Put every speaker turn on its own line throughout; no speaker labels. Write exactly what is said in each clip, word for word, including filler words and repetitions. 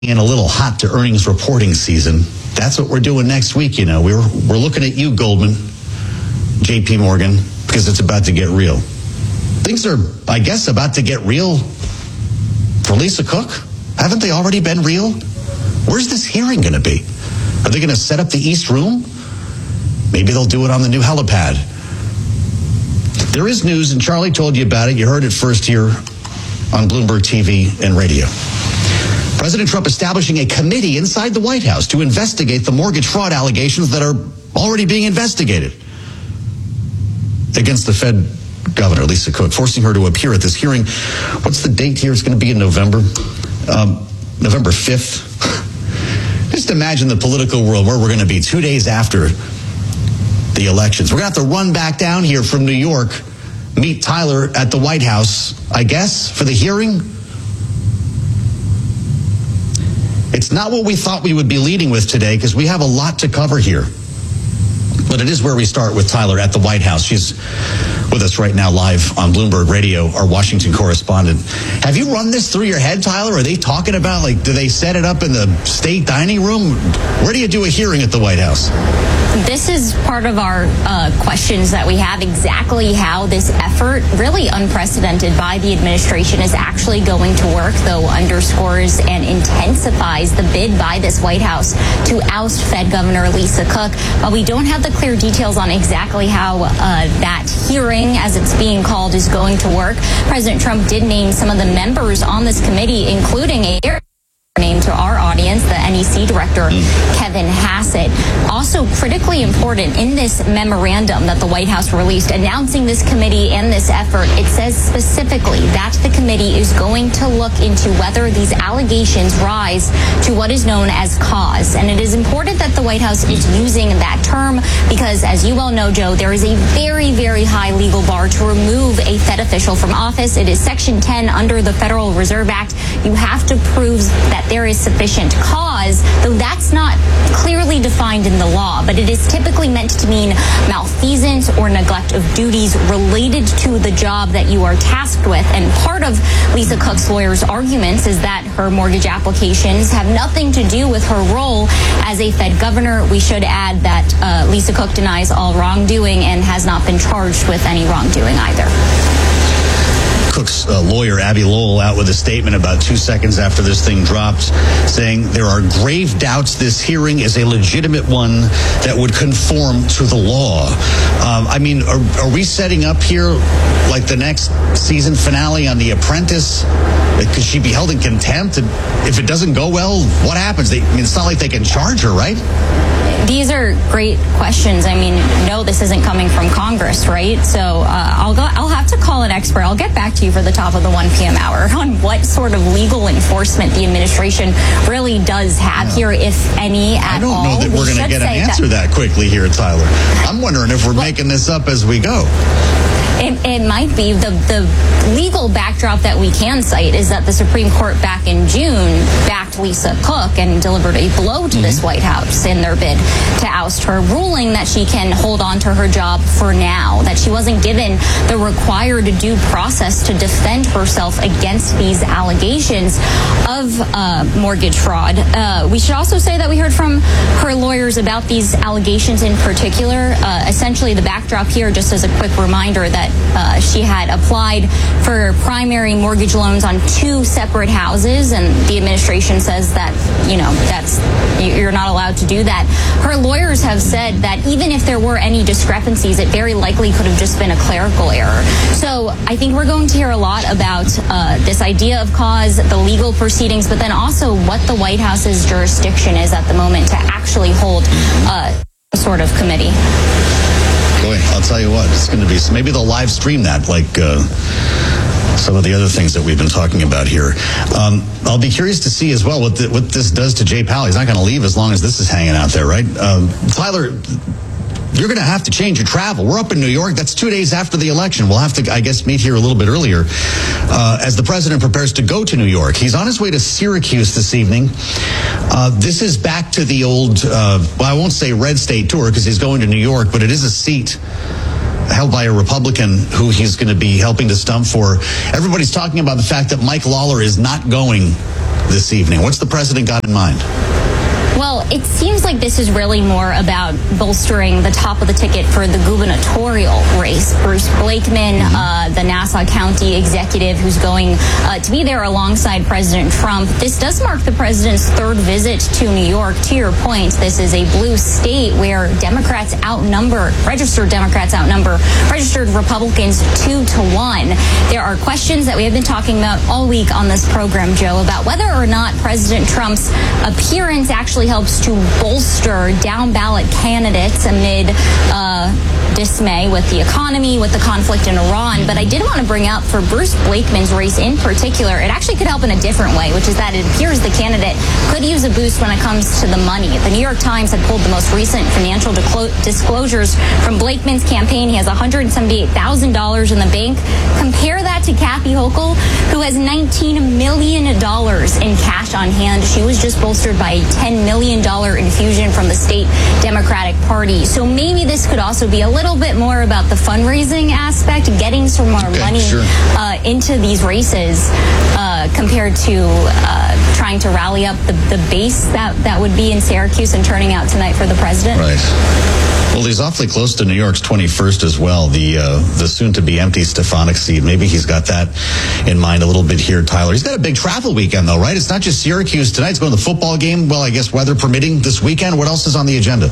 in a little hot to earnings reporting season. That's what we're doing next week. You know, we're we're looking at you, Goldman, J P Morgan, because it's about to get real. Things are, I guess, about to get real for Lisa Cook. Haven't they already been real? Where's this hearing going to be? Are they going to set up the East Room? Maybe they'll do it on the new helipad. There is news, and Charlie told you about it. You heard it first here on Bloomberg T V and radio. President Trump establishing a committee inside the White House to investigate the mortgage fraud allegations that are already being investigated against the Fed governor, Lisa Cook, forcing her to appear at this hearing. What's the date here? It's going to be in November, um, November fifth. Just imagine the political world where we're going to be two days after the elections. We're going to have to run back down here from New York, meet Tyler at the White House, I guess, for the hearing. It's not what we thought we would be leading with today because we have a lot to cover here. But it is where we start with Tyler at the White House. She's with us right now live on Bloomberg Radio, our Washington correspondent. Have you run this through your head, Tyler? Are they talking about, like, do they set it up in the state dining room? Where do you do a hearing at the White House?
This is part of our uh, questions that we have, exactly how this effort, really unprecedented by the administration, is actually going to work, though underscores and intensifies the bid by this White House to oust Fed Governor Lisa Cook. But we don't have the clear details on exactly how uh, that hearing, as it's being called, is going to work. President Trump did name some of the members on this committee, including a name to our audience, the N E C director, Kevin Hassett. Also critically important in this memorandum that the White House released announcing this committee and this effort, it says specifically that the committee is going to look into whether these allegations rise to what is known as cause. And it is important that the White House is using that term because, as you well know, Joe, there is a very, very high legal bar to remove a Fed official from office. It is Section ten under the Federal Reserve Act. You have to prove that there is sufficient cause, though that's not clearly defined in the law, but it is typically meant to mean malfeasance or neglect of duties related to the job that you are tasked with. And part of Lisa Cook's lawyer's arguments is that her mortgage applications have nothing to do with her role as a Fed governor. We should add that uh, Lisa Cook denies all wrongdoing and has not been charged with any wrongdoing either.
Cook's uh, lawyer, Abby Lowell, out with a statement about two seconds after this thing dropped, saying there are grave doubts this hearing is a legitimate one that would conform to the law. Um, I mean, are, are we setting up here like the next season finale on The Apprentice? Could she be held in contempt? And if it doesn't go well, what happens? They, I mean, it's not like they can charge her, right?
These are great questions. I mean, no, this isn't coming from Congress, right? So uh, I'll go. I'll have to call an expert. I'll get back to you for the top of the one p.m. hour on what sort of legal enforcement the administration really does have yeah. here, if any at all.
I don't
all.
know that we we're going to get an answer that, that quickly here, Tyler. I'm wondering if we're well, making this up as we go.
It, it might be. The, the legal backdrop that we can cite is that the Supreme Court back in June backed Lisa Cook and delivered a blow to mm-hmm. this White House in their bid to oust her, ruling that she can hold on to her job for now, that she wasn't given the required due process to defend herself against these allegations of uh, mortgage fraud. Uh, we should also say that we heard from her lawyers about these allegations in particular. Uh, essentially, the backdrop here, just as a quick reminder, that Uh, she had applied for primary mortgage loans on two separate houses, and the administration says that, you know, that's you're not allowed to do that. Her lawyers have said that even if there were any discrepancies, it very likely could have just been a clerical error. So I think we're going to hear a lot about uh, this idea of cause, the legal proceedings, but then also what the White House's jurisdiction is at the moment to actually hold uh, a sort of committee.
Boy, I'll tell you what, it's going to be, maybe they'll live stream that like uh, some of the other things that we've been talking about here. Um, I'll be curious to see as well what, the, what this does to Jay Powell. He's not going to leave as long as this is hanging out there, right? Um, Tyler, you're going to have to change your travel. We're up in New York. That's two days after the election. We'll have to, I guess, meet here a little bit earlier uh, as the president prepares to go to New York. He's on his way to Syracuse this evening. Uh, this is back to the old, uh, well, I won't say red state tour because he's going to New York, but it is a seat held by a Republican who he's going to be helping to stump for. Everybody's talking about the fact that Mike Lawler is not going this evening? What's the president got in mind?
Well, it seems like this is really more about bolstering the top of the ticket for the gubernatorial race. Bruce Blakeman, uh, the Nassau County executive who's going uh, to be there alongside President Trump. This does mark the president's third visit to New York. To your point, this is a blue state where Democrats outnumber, registered Democrats outnumber registered Republicans two to one. There are questions that we have been talking about all week on this program, Joe, about whether or not President Trump's appearance actually helps to bolster down-ballot candidates amid uh, dismay with the economy, with the conflict in Iran. But I did want to bring up for Bruce Blakeman's race in particular, it actually could help in a different way, which is that it appears the candidate could use a boost when it comes to the money. The New York Times had pulled the most recent financial disclosures from Blakeman's campaign. He has one hundred seventy-eight thousand dollars in the bank. Compare that to Kathy Hochul, who has nineteen million dollars in cash on hand. She was just bolstered by a ten million dollars infusion from the state Democratic Party. So maybe this could also be a little bit more about the fundraising aspect, getting some more okay, money sure. uh, into these races uh, compared to uh, trying to rally up the, the base that, that would be in Syracuse and turning out tonight for the president.
Right. Well, he's awfully close to New York's twenty-first as well, the uh, the soon-to-be empty Stefanik seat. Maybe he's got that in mind a little bit here, Tyler. He's got a big travel weekend, though, right? It's not just Syracuse tonight. It's going to the football game. Well, I guess weather permitting this weekend. What else is on the agenda?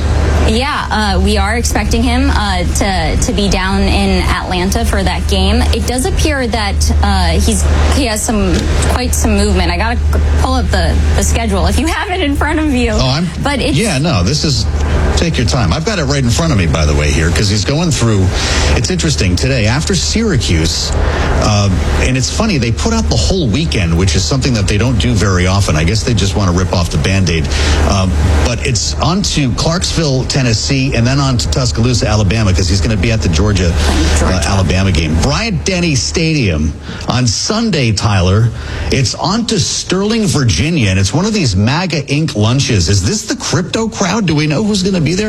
Yeah, uh, we are expecting him uh, to to be down in Atlanta for that game. It does appear that uh, he's he has some quite some movement. I got to pull up the, the schedule if you have it in front of you.
Oh, I'm.
But it's,
yeah, no, this is. Take your time. I've got it right in front of me, by the way, here, because he's going through. It's interesting today after Syracuse, uh, and it's funny they put out the whole weekend, which is something that they don't do very often. I guess they just want to rip off the Band-Aid. Um, but it's on to Clarksville, Tennessee, and then on to Tuscaloosa, Alabama, because he's going to be at the Georgia, uh, Alabama game. Bryant-Denny Stadium on Sunday, Tyler. It's on to Sterling, Virginia, and it's one of these MAGA Incorporated lunches. Is this the crypto crowd? Do we know who's going to be there?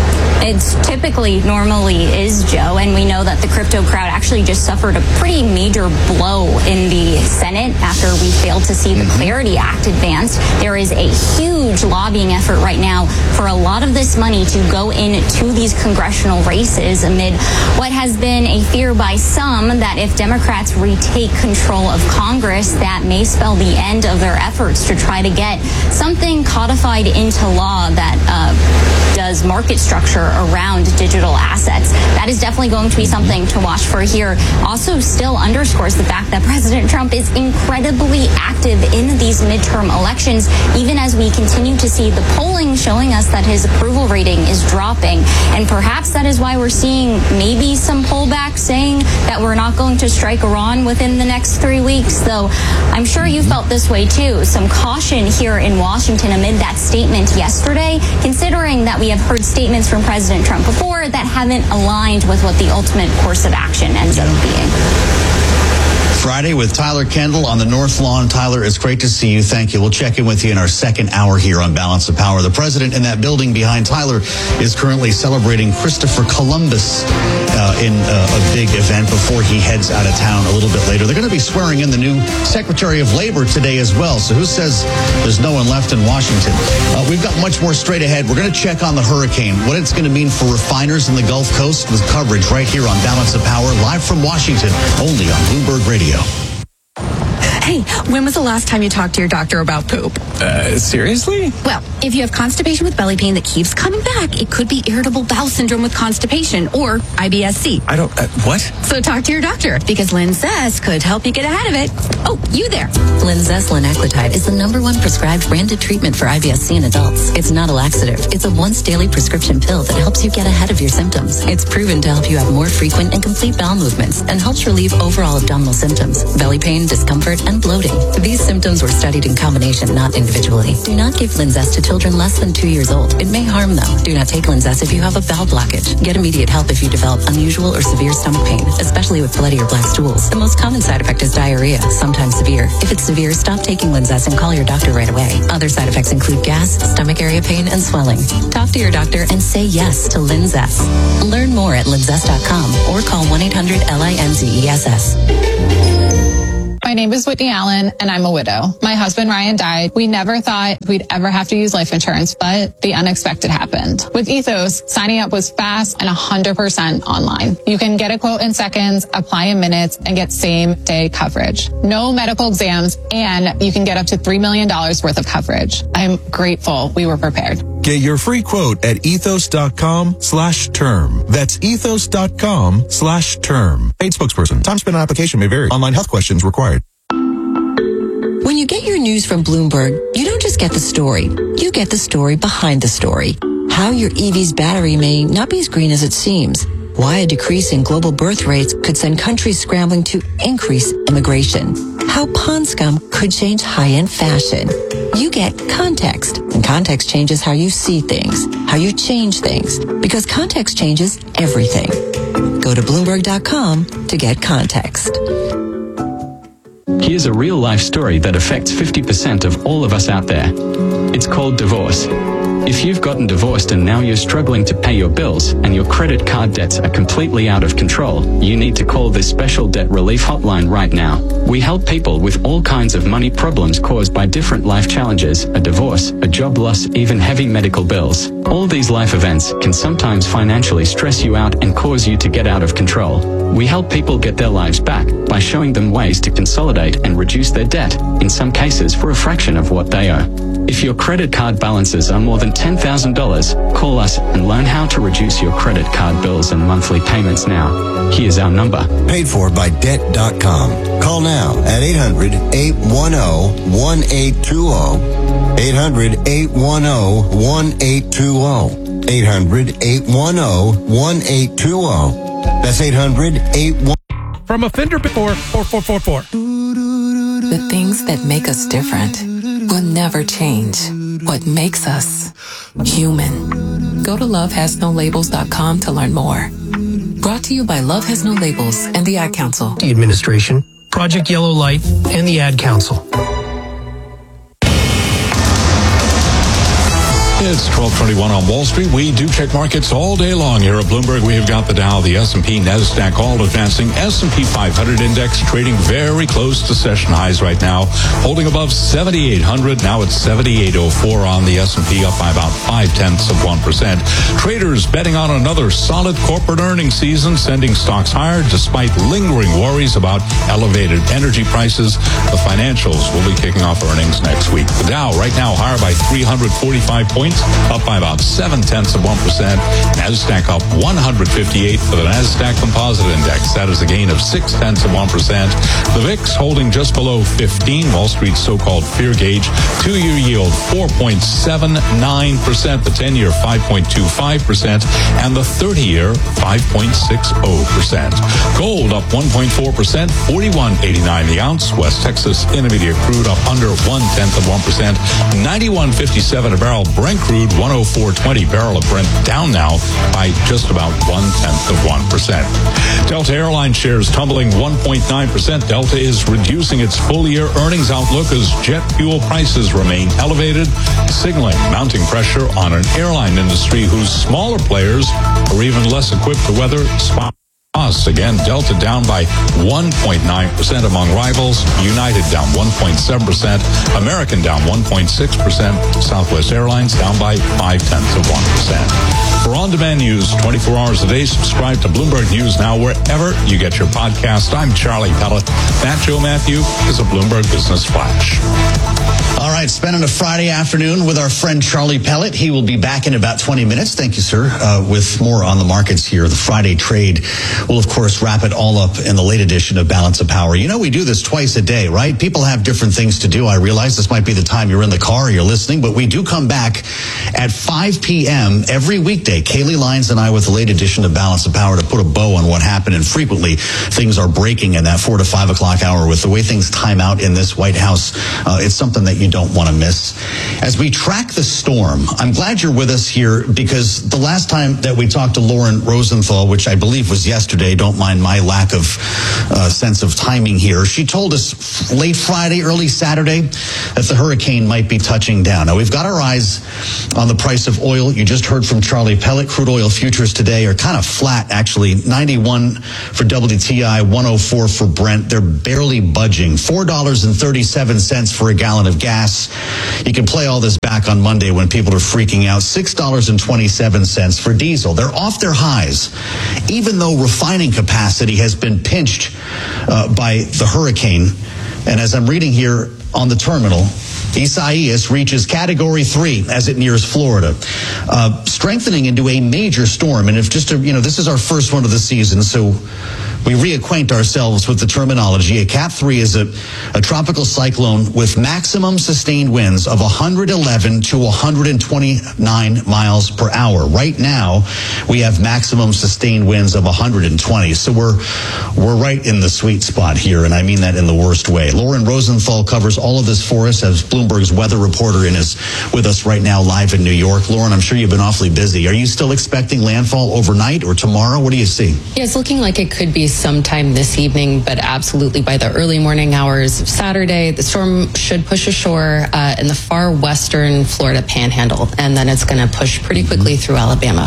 It's typically normally is, Joe, and we know that the crypto crowd actually just suffered a pretty major blow in the Senate after we failed to see the Clarity Act advanced. There is a huge lobbying effort right now for a lot of this money to go into these congressional races amid what has been a fear by some that if Democrats retake control of Congress, that may spell the end of their efforts to try to get something codified into law that uh, does market structure around digital assets. That is definitely going to be something to watch for here. Also still underscores the fact that President Trump is incredibly active in these midterm elections, even as we continue to see the polling showing us that his approval rating is dropping. And perhaps that is why we're seeing maybe some pullback saying that we're not going to strike Iran within the next three weeks, though I'm sure you felt this way too. Some caution here in Washington amid that statement yesterday, considering that we have heard statements from President President Trump before that haven't aligned with what the ultimate course of action ends up being.
Friday with Tyler Kendall on the North Lawn. Tyler, it's great to see you. Thank you. We'll check in with you in our second hour here on Balance of Power. The president in that building behind Tyler is currently celebrating Christopher Columbus uh, in uh, a big event before he heads out of town a little bit later. They're going to be swearing in the new Secretary of Labor today as well. So who says there's no one left in Washington? Uh, we've got much more straight ahead. We're going to check on the hurricane, what it's going to mean for refiners in the Gulf Coast with coverage right here on Balance of Power, live from Washington, only on Bloomberg Radio.
Hey, when was the last time you talked to your doctor about poop?
Uh, seriously?
Well, if you have constipation with belly pain that keeps coming back, it could be irritable bowel syndrome with constipation or I B S C.
I don't, uh, what?
So talk to your doctor because Linzess could help you get ahead of it. Oh, you there.
Linzess linaclotide is the number one prescribed branded treatment for I B S C in adults. It's not a laxative. It's a once daily prescription pill that helps you get ahead of your symptoms. It's proven to help you have more frequent and complete bowel movements and helps relieve overall abdominal symptoms, belly pain, discomfort, and bloating. These symptoms were studied in combination, not individually. Do not give Linzess to children less than two years old. It may harm them. Do not take Linzess if you have a bowel blockage. Get immediate help if you develop unusual or severe stomach pain, especially with bloody or black stools. The most common side effect is diarrhea, sometimes severe. If it's severe, stop taking Linzess and call your doctor right away. Other side effects include gas, stomach area pain, and swelling. Talk to your doctor and say yes to Linzess. Learn more at linzess dot com or call one eight hundred L I N Z E S S.
My name is Whitney Allen, and I'm a widow. My husband, Ryan, died. We never thought we'd ever have to use life insurance, but the unexpected happened. With Ethos, signing up was fast and one hundred percent online. You can get a quote in seconds, apply in minutes, and get same-day coverage. No medical exams, and you can get up to three million dollars worth of coverage. I'm grateful we were prepared.
Get your free quote at ethos.com slash term. That's ethos.com slash term. Paid spokesperson. Time spent on application may vary. Online health questions required.
When you get your news from Bloomberg, you don't just get the story. You get the story behind the story. How your E V's battery may not be as green as it seems. Why a decrease in global birth rates could send countries scrambling to increase immigration. How pond scum could change high-end fashion. You get context, and context changes how you see things, how you change things, because context changes everything. Go to Bloomberg dot com to get context.
Here's a real-life story that affects fifty percent of all of us out there. It's called divorce. If you've gotten divorced and now you're struggling to pay your bills and your credit card debts are completely out of control, you need to call this special debt relief hotline right now. We help people with all kinds of money problems caused by different life challenges, a divorce, a job loss, even heavy medical bills. All these life events can sometimes financially stress you out and cause you to get out of control. We help people get their lives back by showing them ways to consolidate and reduce their debt, in some cases for a fraction of what they owe. If your credit card balances are more than ten thousand dollars, call us and learn how to reduce your credit card bills and monthly payments now. Here's our number.
Paid for by debt dot com. Call now at eight hundred, eight one zero, one eight two zero. eight hundred, eight one zero, one eight two zero. eight hundred, eight one zero, one eight two zero. That's eight hundred, eight one zero.
From Offender Before four four four four.
The things that make us different will never change. What makes us human. Go to love has no labels dot com to learn more. Brought to you by Love Has No Labels and the Ad Council.
The Administration, Project Yellow Light, and the Ad Council.
It's twelve twenty-one on Wall Street. We do check markets all day long here at Bloomberg. We have got the Dow, the S and P, NASDAQ all advancing. S and P five hundred index trading very close to session highs right now, holding above seventy-eight hundred. Now it's seventy-eight oh four on the S and P, up by about five tenths of one percent. Traders betting on another solid corporate earnings season, sending stocks higher despite lingering worries about elevated energy prices. The financials will be kicking off earnings next week. The Dow right now higher by three hundred forty-five points. Up by about seven tenths of one percent. NASDAQ up one hundred fifty-eight for the NASDAQ Composite Index. That is a gain of six tenths of one percent. The V I X holding just below fifteen. Wall Street's so-called fear gauge. Two-year yield four point seven nine percent. The ten-year five point two five percent. And the thirty-year five point six zero percent. Gold up one point four percent. forty-one eighty-nine the ounce. West Texas Intermediate crude up under one tenth of one percent. ninety-one fifty-seven a barrel. Brent crude one oh four twenty. Barrel of Brent down now by just about one tenth of one percent. Delta Airlines shares tumbling one point nine percent. Delta is reducing its full year earnings outlook as jet fuel prices remain elevated, signaling mounting pressure on an airline industry whose smaller players are even less equipped to weather spot. Us again, Delta down by one point nine percent among rivals. United down one point seven percent. American down one point six percent. Southwest Airlines down by five tenths of one percent. For on-demand news twenty-four hours a day, subscribe to Bloomberg News Now wherever you get your podcast. I'm Charlie Pellet. That Joe Matthew is a Bloomberg Business Flash.
All right, spending a Friday afternoon with our friend Charlie Pellet. He will be back in about twenty minutes. Thank you, sir. Uh, with more on the markets here. The Friday trade will, of course, wrap it all up in the late edition of Balance of Power. You know, we do this twice a day, right? People have different things to do. I realize this might be the time you're in the car or you're listening, but we do come back at five p.m. every weekday. Kaylee Lyons and I with the late edition of Balance of Power to put a bow on what happened. And frequently, things are breaking in that four to five o'clock hour with the way things time out in this White House. Uh, it's something that you don't want to miss. As we track the storm, I'm glad you're with us here because the last time that we talked to Lauren Rosenthal, which I believe was yesterday, yesterday. Don't mind my lack of uh, sense of timing here. She told us late Friday, early Saturday, that the hurricane might be touching down. Now, we've got our eyes on the price of oil. You just heard from Charlie Pellet. Crude oil futures today are kind of flat, actually. ninety-one for W T I, one oh four for Brent. They're barely budging. four dollars and thirty-seven cents for a gallon of gas. You can play all this back on Monday when people are freaking out. six dollars and twenty-seven cents for diesel. They're off their highs, even though refining capacity has been pinched uh, by the hurricane. And as I'm reading here on the terminal, Isaias reaches category three as it nears Florida, uh, strengthening into a major storm. And if just, a, you know, this is our first one of the season, so we reacquaint ourselves with the terminology. A Cat three is a, a tropical cyclone with maximum sustained winds of one hundred eleven to one hundred twenty-nine miles per hour. Right now, we have maximum sustained winds of one hundred twenty. So we're we're right in the sweet spot here, and I mean that in the worst way. Lauren Rosenthal covers all of this for us as Bloomberg's weather reporter and is with us right now live in New York. Lauren, I'm sure you've been awfully busy. Are you still expecting landfall overnight or tomorrow? What do you see?
Yeah, it's looking like it could be sometime this evening, but absolutely by the early morning hours of Saturday. The storm should push ashore uh, in the far western Florida panhandle, and then it's going to push pretty quickly through Alabama.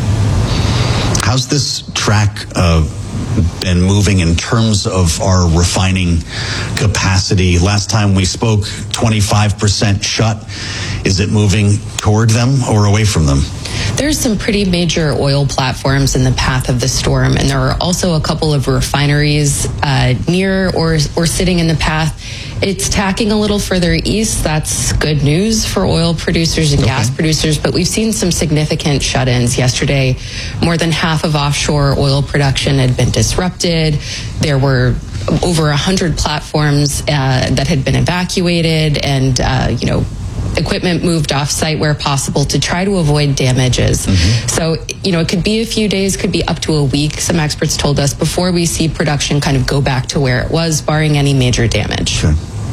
How's this track uh, been moving in terms of our refining capacity? Last time we spoke, twenty-five percent shut. Is it moving toward them or away from them?
There's some pretty major oil platforms in the path of the storm, and there are also a couple of refineries uh, near or or sitting in the path. It's tacking a little further east. That's good news for oil producers and okay. gas producers, but we've seen some significant shut-ins yesterday. More than half of offshore oil production had been disrupted. There were over one hundred platforms uh, that had been evacuated, and, uh, you know, equipment moved off site where possible to try to avoid damages. Mm-hmm. So, you know, it could be a few days, could be up to a week, some experts told us, before we see production kind of go back to where it was, barring any major damage.
Sure.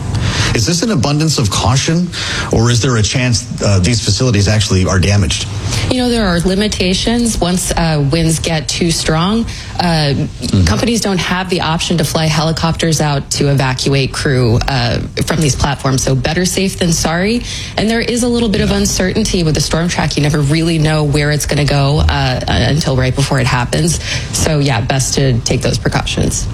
Is this an abundance of caution, or is there a chance uh, these facilities actually are damaged?
You know, there are limitations. Once uh, winds get too strong, uh, mm-hmm. companies don't have the option to fly helicopters out to evacuate crew uh, from these platforms. So better safe than sorry. And there is a little bit yeah. of uncertainty with the storm track. You never really know where it's going to go uh, until right before it happens. So, yeah, best to take those precautions.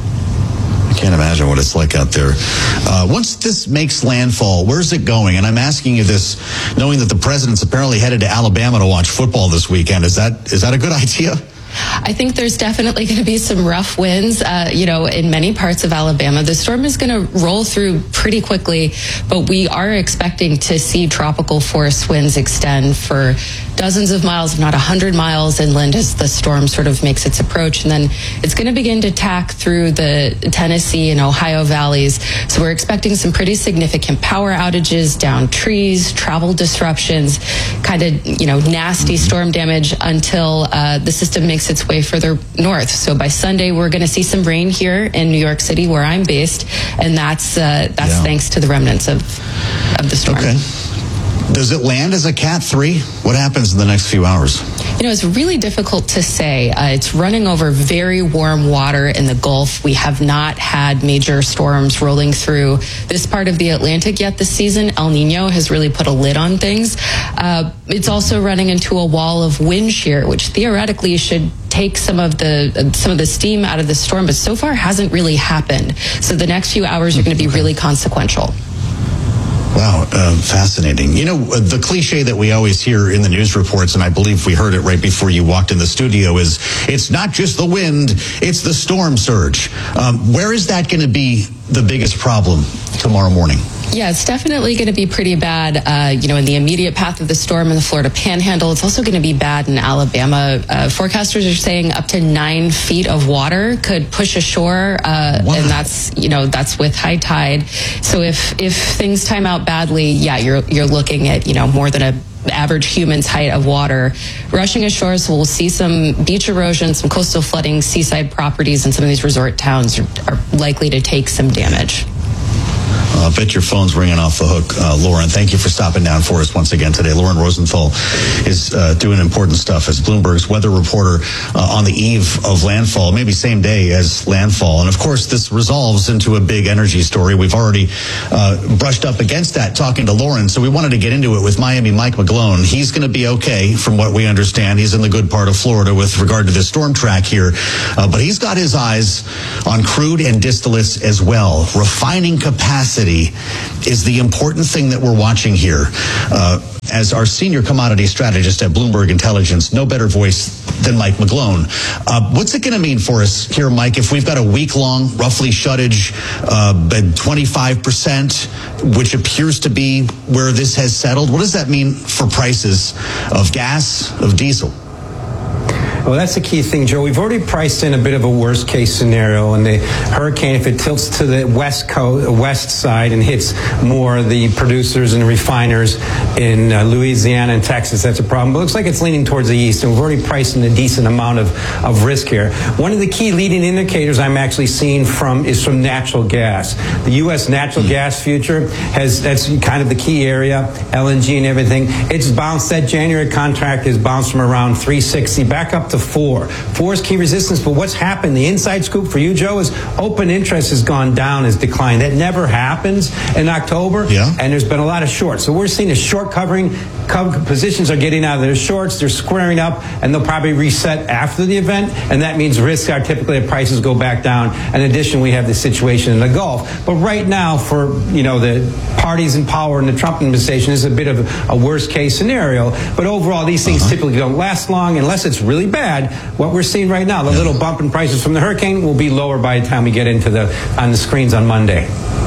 I can't imagine what it's like out there. Uh, once this makes landfall, where's it going? And I'm asking you this, knowing that the president's apparently headed to Alabama to watch football this weekend. Is that is that a good idea?
I think there's definitely going to be some rough winds, uh, you know, in many parts of Alabama. The storm is going to roll through pretty quickly, but we are expecting to see tropical force winds extend for dozens of miles, if not one hundred miles inland as the storm sort of makes its approach. And then it's going to begin to tack through the Tennessee and Ohio valleys. So we're expecting some pretty significant power outages, down trees, travel disruptions, kind of, you know, nasty storm damage until uh, the system makes its way further north. So by Sunday, we're going to see some rain here in New York City, where I'm based, and that's uh, that's yeah. thanks to the remnants of of the storm.
Okay. Does it land as a Cat three? What happens in the next few hours?
You know, it's really difficult to say. Uh, it's running over very warm water in the Gulf. We have not had major storms rolling through this part of the Atlantic yet this season. El Nino has really put a lid on things. Uh, it's also running into a wall of wind shear, which theoretically should take some of the uh, some of the steam out of the storm, but so far hasn't really happened. So the next few hours are going to be really consequential.
Wow, uh, fascinating. You know, the cliche that we always hear in the news reports, and I believe we heard it right before you walked in the studio, is it's not just the wind, it's the storm surge. Um, where is that going to be the biggest problem tomorrow morning?
Yeah, it's definitely going to be pretty bad, uh, you know, in the immediate path of the storm in the Florida Panhandle. It's also going to be bad in Alabama. Uh, forecasters are saying up to nine feet of water could push ashore, uh, wow. and that's, you know, that's with high tide. So if if things time out badly, yeah, you're you're looking at, you know, more than a average human's height of water rushing ashore. So we'll see some beach erosion, some coastal flooding, seaside properties, and some of these resort towns are, are likely to take some damage.
Uh, I bet your phone's ringing off the hook, uh, Lauren. Thank you for stopping down for us once again today. Lauren Rosenthal is uh, doing important stuff as Bloomberg's weather reporter uh, on the eve of landfall, maybe same day as landfall. And of course, this resolves into a big energy story. We've already uh, brushed up against that talking to Lauren, so we wanted to get into it with Miami Mike McGlone. He's going to be okay from what we understand. He's in the good part of Florida with regard to the storm track here, uh, but he's got his eyes on crude and distillates as well. Refining capacity is the important thing that we're watching here. Uh, as our senior commodity strategist at Bloomberg Intelligence, no better voice than Mike McGlone. Uh, what's it going to mean for us here, Mike, if we've got a week-long, roughly shuttage, uh, twenty-five percent, which appears to be where this has settled? What does that mean for prices of gas, of diesel?
Well, that's the key thing, Joe. We've already priced in a bit of a worst case scenario, and the hurricane, if it tilts to the west coast, west side and hits more the producers and refiners in uh, Louisiana and Texas, that's a problem. But it looks like it's leaning towards the east, and we've already priced in a decent amount of, of risk here. One of the key leading indicators I'm actually seeing from is from natural gas. The U S natural gas future has, that's kind of the key area, L N G and everything. It's bounced, that January contract has bounced from around three sixty back up to four. Four is key resistance, but what's happened, the inside scoop for you, Joe, is open interest has gone down, has declined. That never happens in October,
yeah.
And there's been a lot of shorts. So we're seeing a short covering, cover, positions are getting out of their shorts, they're squaring up, and they'll probably reset after the event, and that means risks are typically if prices go back down. In addition, we have the situation in the Gulf. But right now, for you know the parties in power in the Trump administration, is a bit of a, a worst case scenario. But overall, these things uh-huh. typically don't last long unless it's really bad. What we're seeing right now, the little bump in prices from the hurricane will be lower by the time we get into the on the screens on Monday.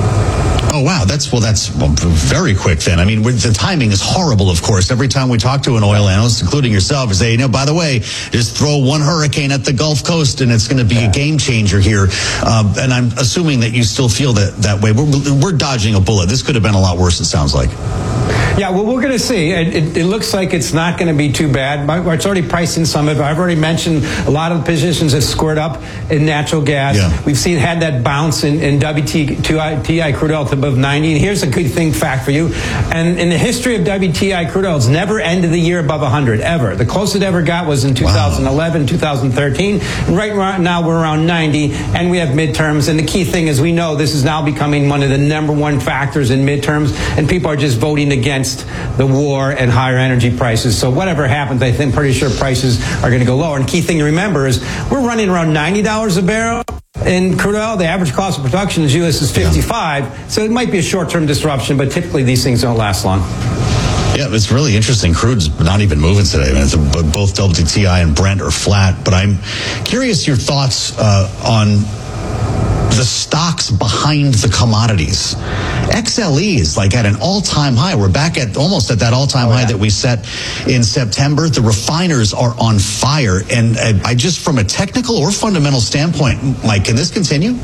Oh, wow. That's, well, that's well, very quick then. I mean, the timing is horrible, of course. Every time we talk to an oil analyst, including yourself, we say, you know, by the way, just throw one hurricane at the Gulf Coast and it's going to be yeah. a game changer here. Um, and I'm assuming that you still feel that, that way. We're, we're dodging a bullet. This could have been a lot worse, it sounds like.
Yeah, well, we're going to see. It, it, it looks like it's not going to be too bad. It's already priced in some of it. I've already mentioned a lot of the positions have squared up in natural gas.
Yeah.
We've seen had that bounce in, in W T I crude oil to above ninety. And here's a good thing fact for you. And in the history of W T I crude oil, it's never ended the year above one hundred, ever. The closest it ever got was in two thousand eleven, wow. two thousand thirteen. And right now we're around ninety, and we have midterms. And the key thing is we know this is now becoming one of the number one factors in midterms, and people are just voting against the war and higher energy prices. So whatever happens, I think pretty sure prices are going to go lower. And key thing to remember is we're running around ninety dollars a barrel in crude oil. The average cost of production in the U S is fifty-five. Yeah. So it might be a short-term disruption, but typically these things don't last long.
Yeah, it's really interesting. Crude's not even moving today. I mean, it's a, both W T I and Brent are flat. But I'm curious your thoughts uh, on the stocks behind the commodities. X L E is like at an all-time high. We're back at almost at that all-time oh, high yeah. that we set in September. The refiners are on fire. And I, I just, from a technical or fundamental standpoint, Mike, can this continue?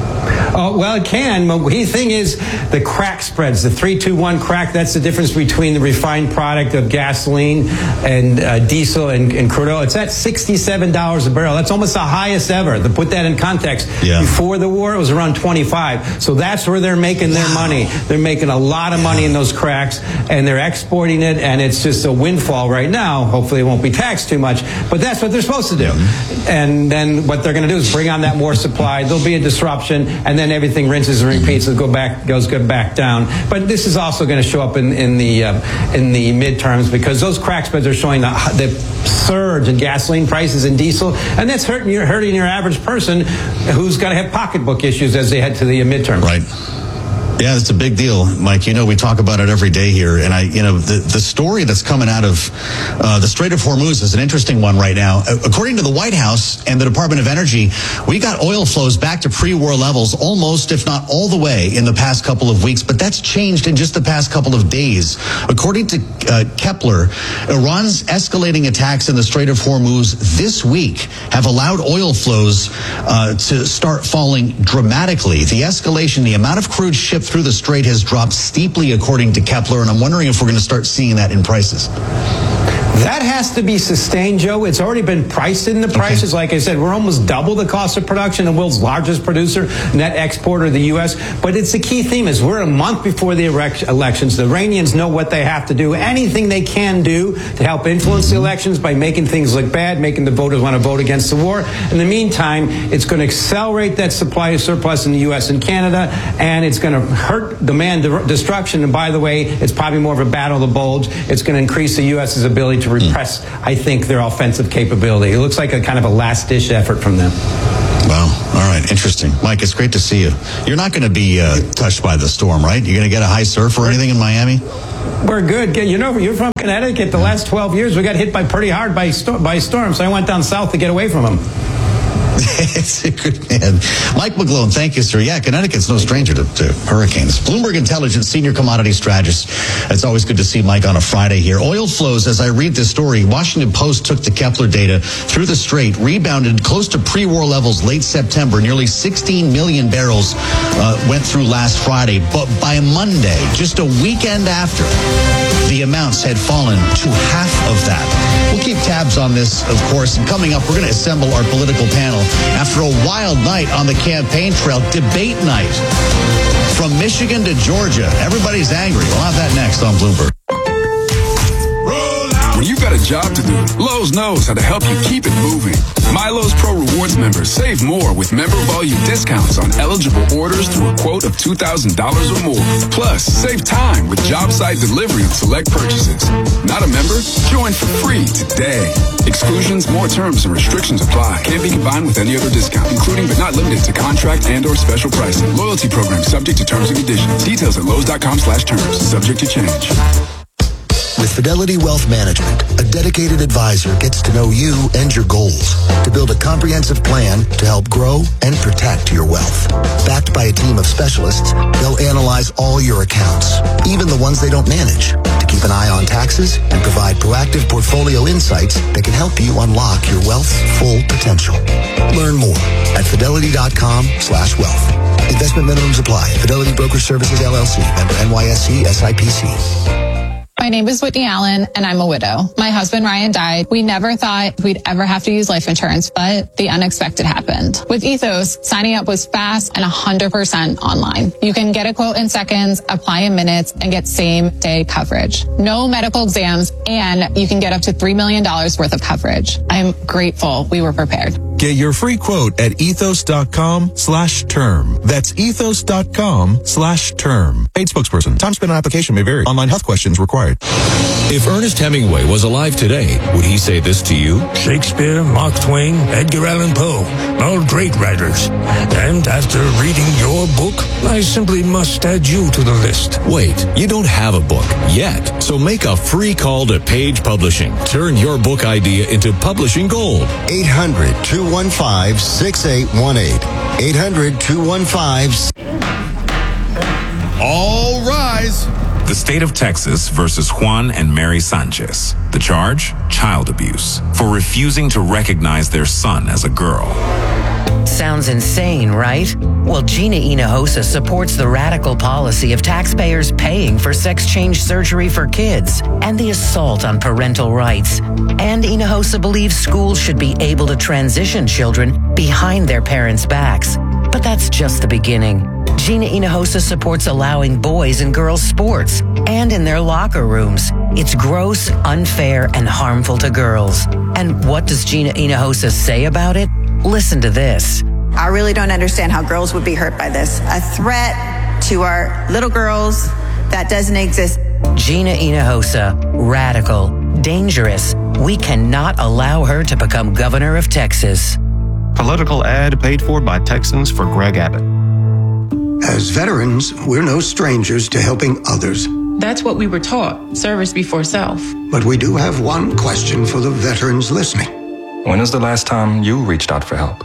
Oh, well, it can. But the thing is, the crack spreads, the three two one crack, that's the difference between the refined product of gasoline and uh, diesel and, and crude oil. It's at sixty-seven dollars a barrel. That's almost the highest ever. To put that in context, yeah. before the war, it was around twenty-five. So that's where they're making their wow. money. They're making a lot of money in those cracks, and they're exporting it, and it's just a windfall right now. Hopefully it won't be taxed too much, but that's what they're supposed to do. Mm-hmm. And then what they're going to do is bring on that more supply. There'll be a disruption, and then everything rinses and repeats. It go back, goes good back down. But this is also going to show up in, in the uh, in the midterms because those crack spreads are showing the, the surge in gasoline prices and diesel, and that's hurting your hurting your average person who's going to have pocketbook issues as they head to the midterms.
Right. Yeah, it's a big deal, Mike. You know, we talk about it every day here. And I, you know, the, the story that's coming out of uh, the Strait of Hormuz is an interesting one right now. According to the White House and the Department of Energy, we got oil flows back to pre-war levels almost, if not all the way, in the past couple of weeks. But that's changed in just the past couple of days. According to uh, Kepler, Iran's escalating attacks in the Strait of Hormuz this week have allowed oil flows uh, to start falling dramatically. The escalation, the amount of crude shipped through the strait has dropped steeply, according to Kepler, and I'm wondering if we're going to start seeing that in prices.
That has to be sustained, Joe. It's already been priced in the prices. Okay. Like I said, we're almost double the cost of production. The world's largest producer, net exporter of the U S. But it's the key theme is we're a month before the elections. The Iranians know what they have to do. Anything they can do to help influence the elections by making things look bad, making the voters want to vote against the war. In the meantime, it's going to accelerate that supply surplus in the U S and Canada, and it's going to hurt demand destruction. And by the way, it's probably more of a battle of the bulge. It's going to increase the U S's ability to repress, mm. I think, their offensive capability. It looks like a kind of a last-ditch effort from them.
Wow. All right. Interesting. Mike, it's great to see you. You're not going to be uh, touched by the storm, right? You're going to get a high surf or anything in Miami?
We're good. You know, you're from Connecticut. The last twelve years, we got hit by pretty hard by, sto- by storms, so I went down south to get away from them.
It's a good man. Mike McGlone, thank you, sir. Yeah, Connecticut's no stranger to, to hurricanes. Bloomberg Intelligence senior commodity strategist. It's always good to see Mike on a Friday here. Oil flows, as I read this story, Washington Post took the Kepler data through the strait, rebounded close to pre-war levels late September. Nearly sixteen million barrels uh, went through last Friday. But by Monday, just a weekend after, the amounts had fallen to half of that. We'll keep tabs on this, of course. And coming up, we're going to assemble our political panel after a wild night on the campaign trail, debate night from Michigan to Georgia. Everybody's angry. We'll have that next on Bloomberg.
When you've got a job to do, Lowe's knows how to help you keep it moving. My Lowe's Pro Rewards members save more with member volume discounts on eligible orders through a quote of two thousand dollars or more. Plus, save time with job site delivery on select purchases. Not a member? Join for free today. Exclusions, more terms, and restrictions apply. Can't be combined with any other discount, including but not limited to contract and or special pricing. Loyalty program subject to terms and conditions. Details at Lowe's.com slash terms. Subject to change.
With Fidelity Wealth Management, a dedicated advisor gets to know you and your goals to build a comprehensive plan to help grow and protect your wealth. Backed by a team of specialists, they'll analyze all your accounts, even the ones they don't manage, to keep an eye on taxes and provide proactive portfolio insights that can help you unlock your wealth's full potential. Learn more at fidelity.com slash wealth. Investment minimums apply. Fidelity Broker Services, L L C. Member N Y S C S I P C.
My name is Whitney Allen, and I'm a widow. My husband, Ryan, died. We never thought we'd ever have to use life insurance, but the unexpected happened. With Ethos, signing up was fast and one hundred percent online. You can get a quote in seconds, apply in minutes, and get same-day coverage. No medical exams, and you can get up to three million dollars worth of coverage. I'm grateful we were prepared.
Get your free quote at ethos.com slash term. That's ethos.com slash term. Paid spokesperson. Time spent on application may vary. Online health questions required.
If Ernest Hemingway was alive today, would he say this to you?
Shakespeare, Mark Twain, Edgar Allan Poe, all great writers. And after reading your book, I simply must add you to the list.
Wait, you don't have a book yet. So make a free call to Page Publishing. Turn your book idea into publishing gold.
eight hundred, two one five, six eight one eight. eight hundred, two one five.
All rise. The state of Texas versus Juan and Mary Sanchez. The charge? Child abuse. For refusing to recognize their son as a girl.
Sounds insane, right? Well, Gina Hinojosa supports the radical policy of taxpayers paying for sex change surgery for kids and the assault on parental rights. And Hinojosa believes schools should be able to transition children behind their parents' backs. But that's just the beginning. Gina Hinojosa supports allowing boys and girls sports and in their locker rooms. It's gross, unfair, and harmful to girls. And what does Gina Hinojosa say about it? Listen to this.
I really don't understand how girls would be hurt by this. A threat to our little girls that doesn't exist.
Gina Hinojosa, radical, dangerous. We cannot allow her to become governor of Texas.
Political ad paid for by Texans for Greg Abbott.
As veterans, we're no strangers to helping others.
That's what we were taught, service before self.
But we do have one question for the veterans listening.
When is the last time you reached out for help?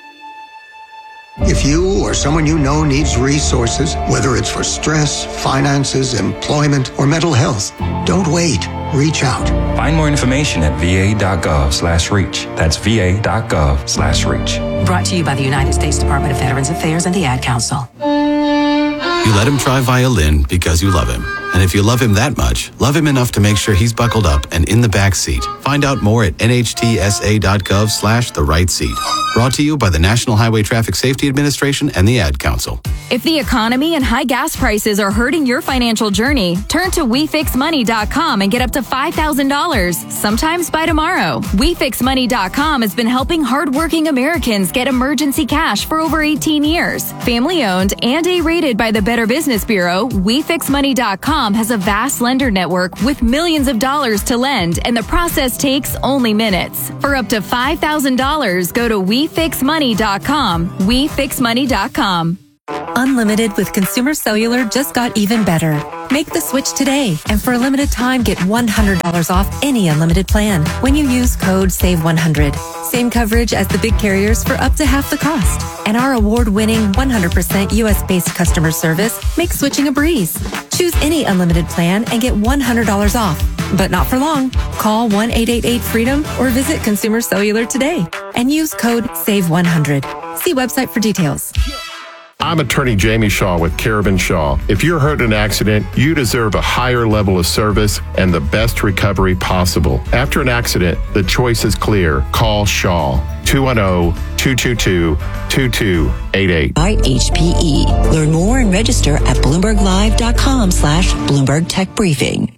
If you or someone you know needs resources, whether it's for stress, finances, employment, or mental health, don't wait. Reach out.
Find more information at va.gov slash reach. That's va.gov slash reach.
Brought to you by the United States Department of Veterans Affairs and the Ad Council.
You let him try violin because you love him.
And if you love him that much, love him enough to make sure he's buckled up and in the back seat. Find out more at nhtsa.gov slash the right seat. Brought to you by the National Highway Traffic Safety Administration and the Ad Council.
If the economy and high gas prices are hurting your financial journey, turn to we fix money dot com and get up to five thousand dollars, sometimes by tomorrow. we fix money dot com has been helping hardworking Americans get emergency cash for over eighteen years. Family owned and A-rated by the Better Business Bureau, we fix money dot com has a vast lender network with millions of dollars to lend, and the process takes only minutes. For up to five thousand dollars, go to we fix money dot com. we fix money dot com.
Unlimited with Consumer Cellular just got even better. Make the switch today, and for a limited time, get one hundred dollars off any unlimited plan when you use code save one hundred. Same coverage as the big carriers for up to half the cost. And our award-winning one hundred percent U S-based customer service makes switching a breeze. Choose any unlimited plan and get one hundred dollars off. But not for long. Call one eight eight eight freedom or visit Consumer Cellular today and use code save one hundred. See website for details.
I'm attorney Jamie Shaw with Carabin Shaw. If you're hurt in an accident, you deserve a higher level of service and the best recovery possible. After an accident, the choice is clear. Call Shaw. two one zero, two two two, two two eight eight.
H P E. Learn more and register at bloomberglive.com slash Bloomberg Tech Briefing.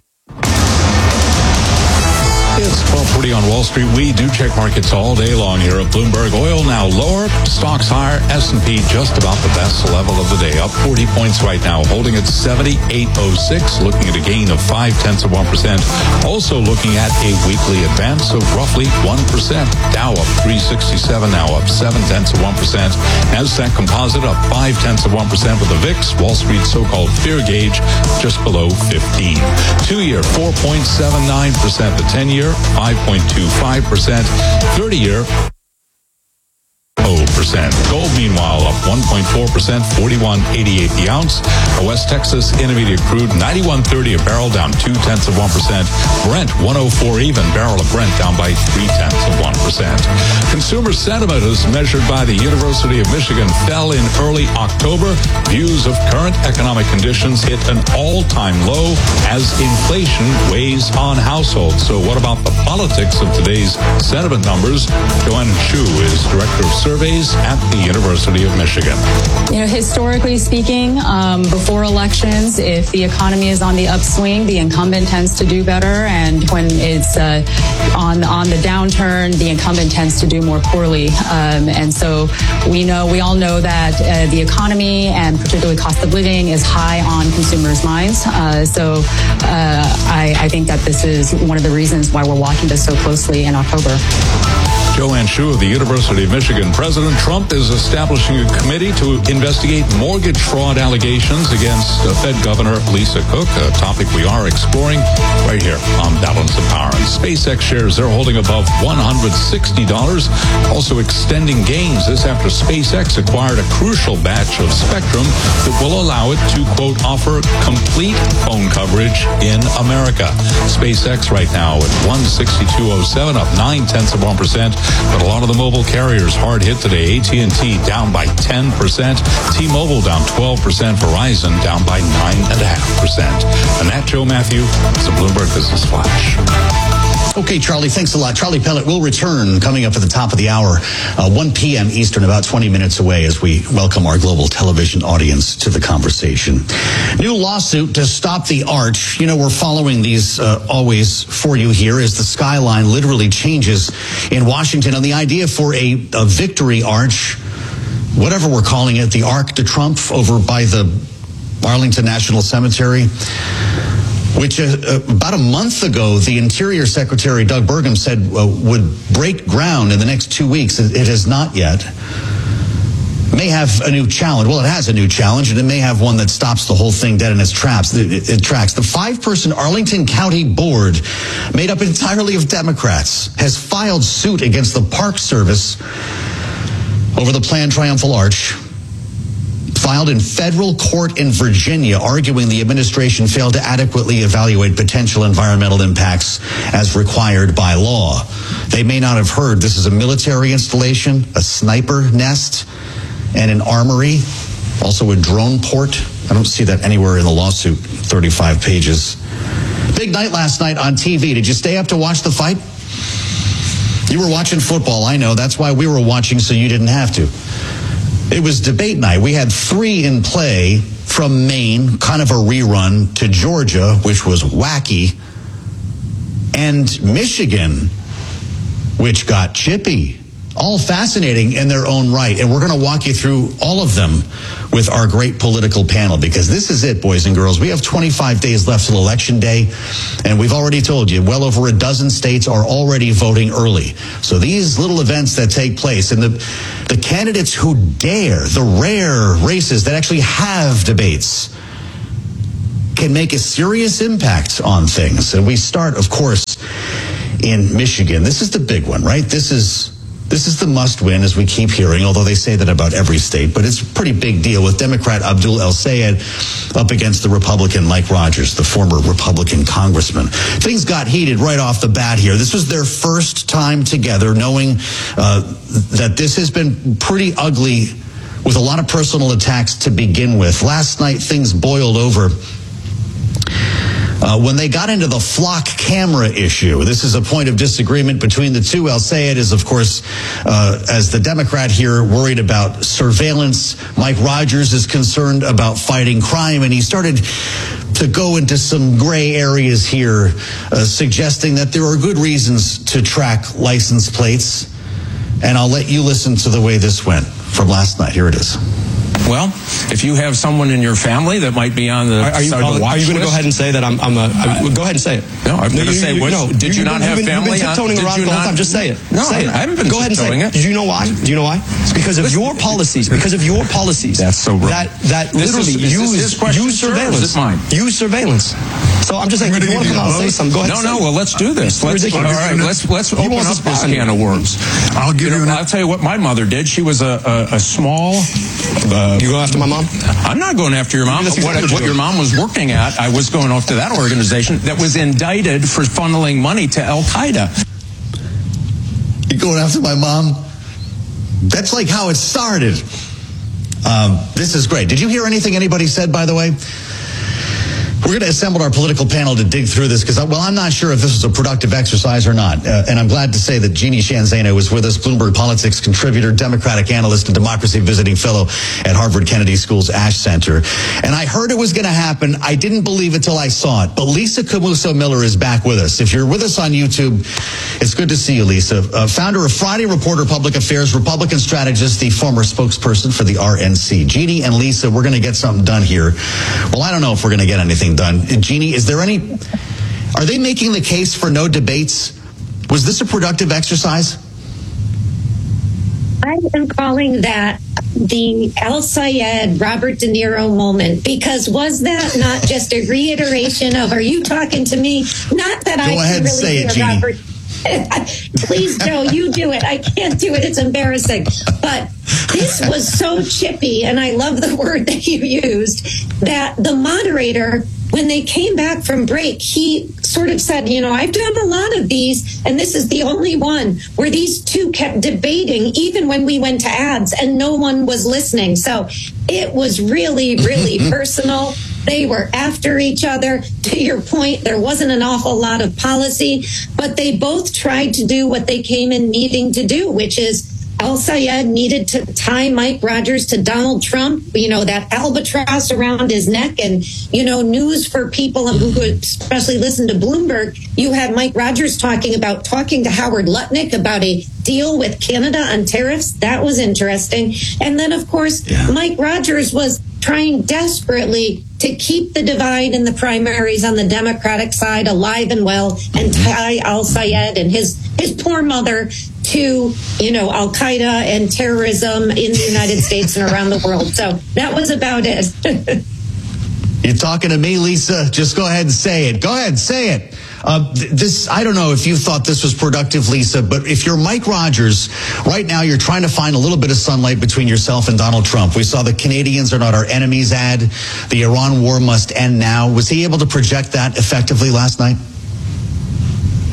It's twelve forty on Wall Street. We do check markets all day long here at Bloomberg. Oil now lower, stocks higher, S and P just about the best level of the day, up forty points right now, holding at seventy-eight oh six, looking at a gain of five tenths of one percent. Also looking at a weekly advance of roughly one percent. Dow up three sixty-seven, now up seven tenths of one percent. NASDAQ Composite up five tenths of one percent with the V I X, Wall Street's so-called fear gauge, just below fifteen. Two-year, four point seven nine percent. The ten-year, five point two five percent. thirty-year, zero percent. Gold, meanwhile, up one point four percent, forty-one eighty-eight the ounce. A West Texas Intermediate crude, ninety-one thirty a barrel, down two tenths of one percent. Brent, one oh four even. Barrel of Brent down by three tenths of one percent. Consumer sentiment, as measured by the University of Michigan, fell in early October. Views of current economic conditions hit an all-time low as inflation weighs on households. So what about the politics of today's sentiment numbers? Joanna Chu is Director of Surveys at the University of Michigan.
You know, historically speaking, um, before elections, if the economy is on the upswing, the incumbent tends to do better, and when it's uh, on on the downturn, the incumbent tends to do more poorly. Um, and so we know, we all know that uh, the economy and particularly cost of living is high on consumers' minds. Uh, so uh, I, I think that this is one of the reasons why we're watching this so closely in October.
Joanne Shu of the University of Michigan. President Trump is establishing a committee to investigate mortgage fraud allegations against uh, Fed Governor Lisa Cook, a topic we are exploring right here on Balance of Power. And SpaceX shares, they're holding above one hundred sixty dollars, also extending gains. This after SpaceX acquired a crucial batch of spectrum that will allow it to, quote, offer complete phone coverage in America. SpaceX right now at one sixty-two oh seven, up nine tenths of one percent. But a lot of the mobile carriers hard hit today. A T and T down by ten percent. T-Mobile down twelve percent. Verizon down by nine point five percent. And that, Joe Matthew, is a Bloomberg Business Flash.
Okay, Charlie, thanks a lot. Charlie Pellet will return coming up at the top of the hour, uh, one p.m. Eastern, about twenty minutes away, as we welcome our global television audience to the conversation. New lawsuit to stop the arch. You know, we're following these uh, always for you here as the skyline literally changes in Washington. And the idea for a, a victory arch, whatever we're calling it, the Arc de Triomphe over by the Arlington National Cemetery, which uh, about a month ago, the Interior Secretary, Doug Burgum, said uh, would break ground in the next two weeks. It has not yet. May have a new challenge. Well, it has a new challenge, and it may have one that stops the whole thing dead in its tracks. It, it tracks. The five-person Arlington County Board, made up entirely of Democrats, has filed suit against the Park Service over the planned triumphal arch. Filed in federal court in Virginia, arguing the administration failed to adequately evaluate potential environmental impacts as required by law. They may not have heard this is a military installation, a sniper nest, and an armory, also a drone port. I don't see that anywhere in the lawsuit. thirty-five pages. Big night last night on T V. Did you stay up to watch the fight? You were watching football, I know. That's why we were watching, so you didn't have to. It was debate night. We had three in play, from Maine, kind of a rerun, to Georgia, which was wacky, and Michigan, which got chippy. All fascinating in their own right. And we're going to walk you through all of them with our great political panel, because this is it, boys and girls. We have twenty-five days left till Election Day, and we've already told you well over a dozen states are already voting early. So these little events that take place, and the, the candidates who dare, the rare races that actually have debates, can make a serious impact on things. And we start, of course, in Michigan. This is the big one, right? This is this is the must win, as we keep hearing, although they say that about every state. But it's a pretty big deal with Democrat Abdul El-Sayed up against the Republican Mike Rogers, the former Republican congressman. Things got heated right off the bat here. This was their first time together, knowing uh, that this has been pretty ugly with a lot of personal attacks to begin with. Last night, things boiled over Uh, when they got into the flock camera issue. This is a point of disagreement between the two. El-Sayed is, of course, uh, as the Democrat here, worried about surveillance. Mike Rogers is concerned about fighting crime, and he started to go into some gray areas here, uh, suggesting that there are good reasons to track license plates. And I'll let you listen to the way this went from last night. Here it is.
Well, if you have someone in your family that might be on the,
are, are you,
the watch
are you going to go ahead and say that I'm? I'm a, uh, go ahead and say it.
No, I'm going to say.
You,
What,
no,
did you,
you
not
been,
have
you've been,
family?
You've been tiptoeing
on,
around the whole time. Just say it.
No,
say it.
I haven't been
Go ahead and say
it.
it. Do you know why? Do you know why? It's because of your policies. Because of your policies.
That's so wrong.
That that
This
literally
is, is
use use surveillance.
Is it mine?
Use surveillance. So I'm just saying, if you want to come out and say something, go ahead.
No, no. Well, let's do this. Let's, all right, let's let's open up this can of worms.
I'll give you.
I'll tell you what my mother did. She was a a, a small.
Uh, you go after my mom?
I'm not going after your mom. What, what your mom was working at, I was going off to that organization that was indicted for funneling money to Al Qaeda.
You going after my mom? That's like how it started. Um, this is great. Did you hear anything anybody said, by the way? We're going to assemble our political panel to dig through this because, well, I'm not sure if this was a productive exercise or not. Uh, and I'm glad to say that Jeannie Sheehan Zaino is with us, Bloomberg Politics contributor, Democratic analyst, and democracy visiting fellow at Harvard Kennedy School's Ash Center. And I heard it was going to happen. I didn't believe it till I saw it. But Lisa Camuso Miller is back with us. If you're with us on YouTube, it's good to see you, Lisa. Uh, founder of Friday Reporter Public Affairs, Republican strategist, the former spokesperson for the R N C. Jeannie and Lisa, we're going to get something done here. Well, I don't know if we're going to get anything done. Jeannie, is there any, are they making the case for no debates? Was this a productive exercise?
I am calling that the El-Sayed Robert De Niro moment, because was that not just a reiteration of, are you talking to me? Not that
Go
I
ahead
can
and say
really
it,
hear
Jeannie.
Robert. Please, Joe, you do it. I can't do it. It's embarrassing. But this was so chippy, and I love the word that you used, that the moderator, when they came back from break, he sort of said, you know, I've done a lot of these, and this is the only one where these two kept debating, even when we went to ads, and no one was listening. So it was really, really personal. They were after each other. To your point, there wasn't an awful lot of policy, but they both tried to do what they came in needing to do, which is El-Sayed needed to tie Mike Rogers to Donald Trump, you know, that albatross around his neck. And, you know, news for people who could especially listen to Bloomberg. You had Mike Rogers talking about talking to Howard Lutnick about a deal with Canada on tariffs. That was interesting. And then, of course, yeah. Mike Rogers was trying desperately to keep the divide in the primaries on the Democratic side alive and well, and tie El-Sayed and his his poor mother to, you know, Al Qaeda and terrorism in the United States and around the world. So that was about it.
You're talking to me, Lisa? Just go ahead and say it. Go ahead, say it. Uh, this, I don't know if you thought this was productive, Lisa, but if you're Mike Rogers, right now you're trying to find a little bit of sunlight between yourself and Donald Trump. We saw the Canadians are not our enemies ad. The Iran war must end now. Was he able to project that effectively last night?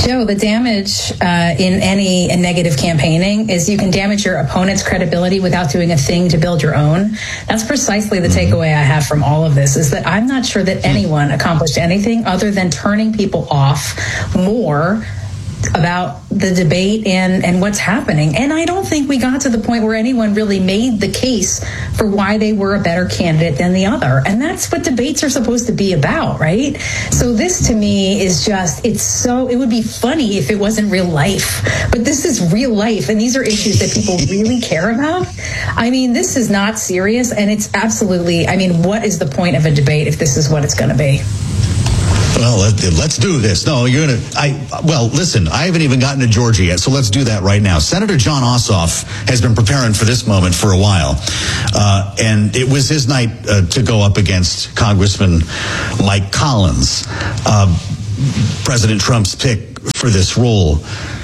Joe, the damage uh, in any negative campaigning is you can damage your opponent's credibility without doing a thing to build your own. That's precisely the takeaway I have from all of this, is that I'm not sure that anyone accomplished anything other than turning people off more about the debate and, and what's happening. And I don't think we got to the point where anyone really made the case for why they were a better candidate than the other. And that's what debates are supposed to be about, right? So this to me is just, it's so, it would be funny if it wasn't real life, but this is real life. And these are issues that people really care about. I mean, this is not serious. And it's absolutely, I mean, what is the point of a debate if this is what it's going to be?
Well, let, let's do this. No, you're going to, I, well, listen, I haven't even gotten to Georgia yet, so let's do that right now. Senator Jon Ossoff has been preparing for this moment for a while, uh, and it was his night uh, to go up against Congressman Mike Collins, uh, President Trump's pick for this role.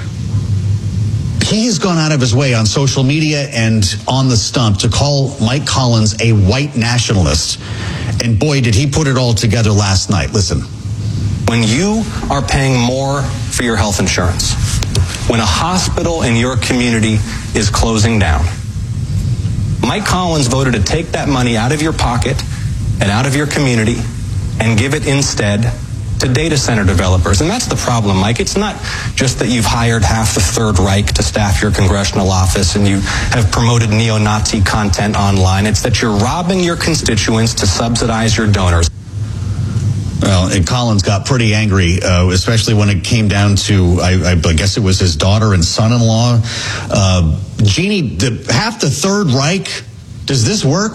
He has gone out of his way on social media and on the stump to call Mike Collins a white nationalist. And boy, did he put it all together last night. Listen.
When you are paying more for your health insurance, when a hospital in your community is closing down, Mike Collins voted to take that money out of your pocket and out of your community and give it instead to data center developers. And that's the problem, Mike. It's not just that you've hired half the Third Reich to staff your congressional office and you have promoted neo-Nazi content online. It's that you're robbing your constituents to subsidize your donors.
Well, and Collins got pretty angry, uh, especially when it came down to, I, I guess it was his daughter and son-in-law. Uh, Jeannie, the, half the Third Reich, does this work?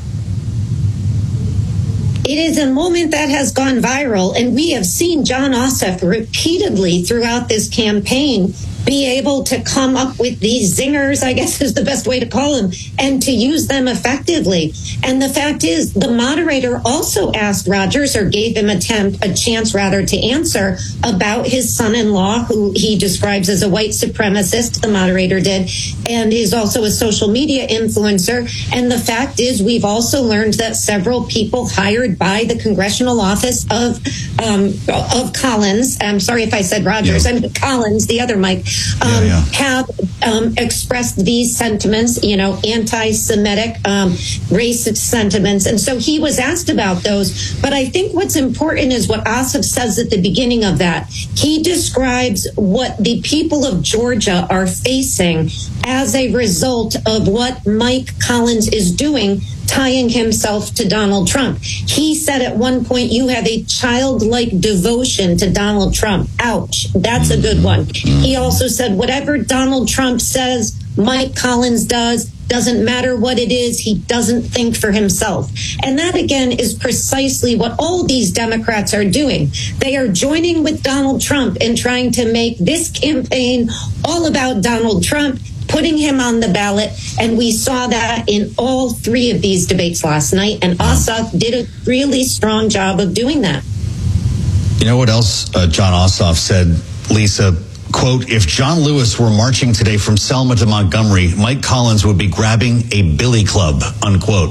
It is a moment that has gone viral, and we have seen Jon Ossoff repeatedly throughout this campaign be able to come up with these zingers, I guess is the best way to call them, and to use them effectively. And the fact is, the moderator also asked Rogers, or gave him a, temp, a chance rather, to answer about his son-in-law, who he describes as a white supremacist, the moderator did, and is also a social media influencer. And the fact is, we've also learned that several people hired by the congressional office of um, of Collins, I'm sorry if I said Rogers, yeah. I mean Collins, the other Mike, Um, yeah, yeah. have um, expressed these sentiments, you know, anti-Semitic, um, racist sentiments. And so he was asked about those. But I think what's important is what Ossoff says at the beginning of that. He describes what the people of Georgia are facing as a result of what Mike Collins is doing, tying himself to Donald Trump. He said at one point, you have a childlike devotion to Donald Trump. Ouch. That's a good one. He also said, whatever Donald Trump says, Mike Collins does. Doesn't matter what it is, he doesn't think for himself. And that, again, is precisely what all these Democrats are doing. They are joining with Donald Trump in trying to make this campaign all about Donald Trump, putting him on the ballot. And we saw that in all three of these debates last night. And Ossoff did a really strong job of doing that.
You know what else uh, Jon Ossoff said, Lisa? Quote, if John Lewis were marching today from Selma to Montgomery, Mike Collins would be grabbing a billy club, unquote.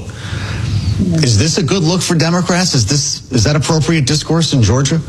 Is this a good look for Democrats? Is this is that appropriate discourse in Georgia?